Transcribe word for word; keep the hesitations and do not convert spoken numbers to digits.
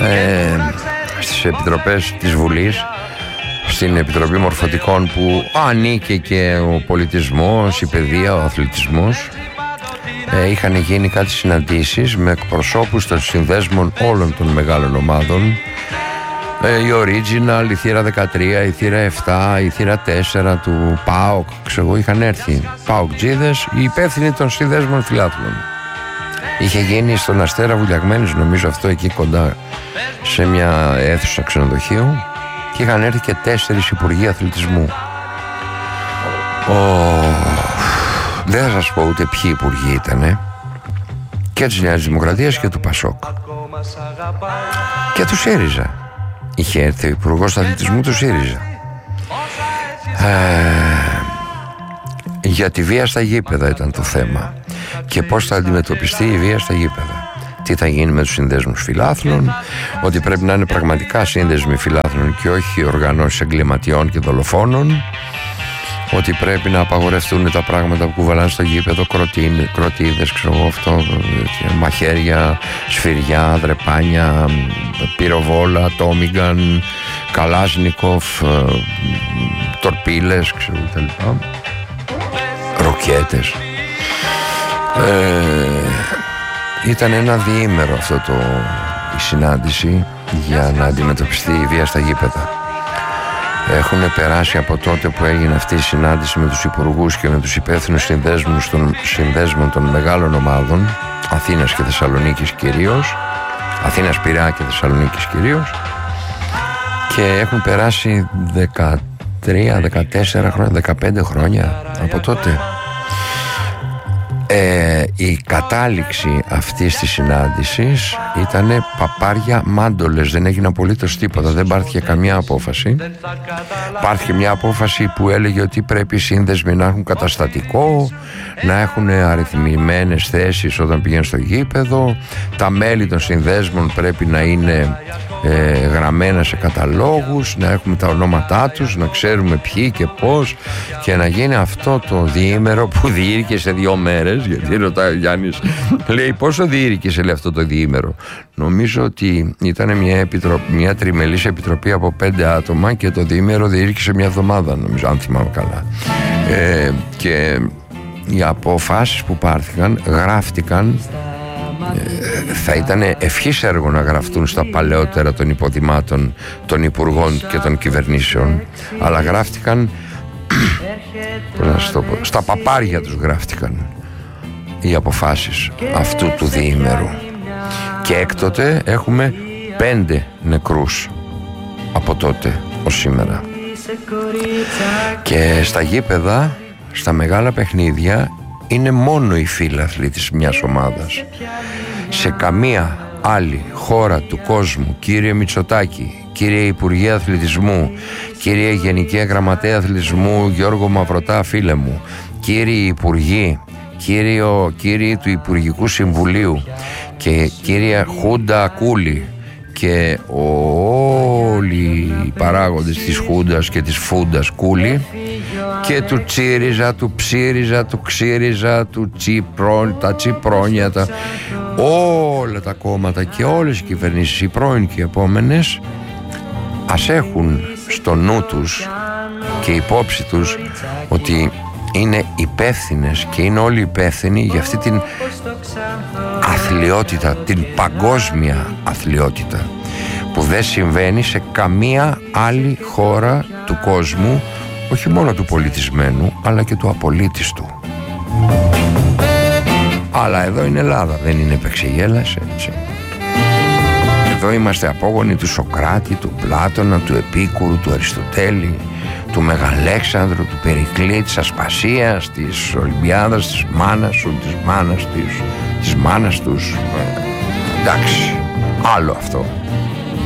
ε, στις επιτροπές της Βουλής, στην Επιτροπή Μορφωτικών που ανήκε και ο πολιτισμός, η παιδεία, ο αθλητισμός, ε, είχαν γίνει κάτι συναντήσεις με εκπροσώπους των συνδέσμων όλων των μεγάλων ομάδων, ε, η Original, η θύρα δεκατρία, η θύρα επτά, η θύρα τέσσερα του ΠΑΟΚ, ξέρω, είχαν έρθει ΠΑΟΚτζίδες, οι υπεύθυνοι των συνδέσμων φιλάθλων. Είχε γίνει στον Αστέρα Βουλιαγμένης, νομίζω αυτό εκεί κοντά σε μια αίθουσα ξενοδοχείου, και είχαν έρθει και τέσσερις υπουργοί αθλητισμού. Oh, δεν θα σας πω ούτε ποιοι υπουργοί ήτανε, και της Νέας Δημοκρατίας και του ΠΑΣΟΚ και του ΣΥΡΙΖΑ. Είχε έρθει ο υπουργός αθλητισμού του ΣΥΡΙΖΑ. ε, Για τη βία στα γήπεδα ήταν το θέμα και πώς θα αντιμετωπιστεί η βία στα γήπεδα. Τι θα γίνει με τους συνδέσμους φιλάθλων, ότι πρέπει να είναι πραγματικά σύνδεσμοι φιλάθλων και όχι οργανώσεις εγκληματιών και δολοφόνων, ότι πρέπει να απαγορευτούν τα πράγματα που κουβαλάνε στο γήπεδο, κροτίδες, ξέρω αυτό, μαχαίρια, σφυριά, δρεπάνια, πυροβόλα, τόμιγκαν, καλάζνικοφ, τορπίλες, ξέρω τα λοιπά, ροκέτες. Ε, ήταν ένα διήμερο αυτό το, η συνάντηση για να αντιμετωπιστεί η βία στα γήπεδα. Έχουν περάσει από τότε που έγινε αυτή η συνάντηση με τους υπουργούς και με τους υπεύθυνους συνδέσμους των, συνδέσμων των μεγάλων ομάδων, Αθήνας και Θεσσαλονίκης κυρίως, Αθήνας, Πειραιά και Θεσσαλονίκης κυρίως, και έχουν περάσει δεκατρία, δεκατέσσερα χρόνια, δεκαπέντε χρόνια από τότε. Ε, η κατάληξη αυτής της συνάντησης ήτανε παπάρια μάντολες, δεν έγινε απολύτως τίποτα, δεν πάρθηκε καμιά απόφαση. Πάρθηκε μια απόφαση που έλεγε ότι πρέπει οι σύνδεσμοι να έχουν καταστατικό, να έχουν αριθμημένες θέσεις όταν πηγαίνουν στο γήπεδο, τα μέλη των συνδέσμων πρέπει να είναι ε, γραμμένα σε καταλόγους, να έχουμε τα ονόματά τους, να ξέρουμε ποιοι και πώς, και να γίνει αυτό το διήμερο που διήρκε σε δύο μέρες. Γιατί ρωτάει ο Γιάννης, λέει, πόσο διήρκησε, λέει, αυτό το διήμερο? Νομίζω ότι ήταν μια, επιτρο... μια τριμελής επιτροπή από πέντε άτομα και το διήμερο διήρκησε μια εβδομάδα, νομίζω, αν θυμάμαι καλά. Ε, και οι αποφάσεις που πάρθηκαν γράφτηκαν, ε, θα ήταν ευχής έργο να γραφτούν στα παλαιότερα των υποδημάτων των υπουργών και των κυβερνήσεων, αλλά γράφτηκαν στα παπάρια τους, γράφτηκαν οι αποφάσεις αυτού του διήμερου. Και έκτοτε έχουμε πέντε νεκρούς από τότε ως σήμερα. Και στα γήπεδα, στα μεγάλα παιχνίδια, είναι μόνο οι φίλαθλοι της μιας ομάδας. Σε καμία άλλη χώρα του κόσμου, κύριε Μητσοτάκη, κύριε Υπουργέ Αθλητισμού, κύριε Γενική Γραμματέα Αθλητισμού Γιώργο Μαυρωτά, φίλε μου, κύριοι Υπουργοί, κύριο, κύριοι του Υπουργικού Συμβουλίου και κύρια Χούντα Κούλη και όλοι οι παράγοντες της Χούντας και της Φούντας Κούλη και του Τσίριζα, του Ψίριζα, του Ξίριζα, του Τσίπρο, τα Τσιπρόνια, τα... όλα τα κόμματα και όλες οι κυβερνήσεις, οι πρώην και οι επόμενες, ας έχουν στο νου τους και υπόψη τους ότι είναι υπεύθυνες και είναι όλοι υπεύθυνοι για αυτή την αθλιότητα, την παγκόσμια αθλιότητα που δεν συμβαίνει σε καμία άλλη χώρα του κόσμου, όχι μόνο του πολιτισμένου αλλά και του απολύτιστου. Αλλά εδώ είναι Ελλάδα, δεν είναι επεξεγέλαση, έτσι. Εδώ είμαστε απόγονοι του Σοκράτη, του Πλάτωνα, του Επίκουρου, του Αριστοτέλη, του Μεγαλέξανδρου, του Περικλή, της Ασπασίας, της Ολυμπιάδας, της μάνας σου, της μάνας της, της μάνας τους. Εντάξει, άλλο αυτό.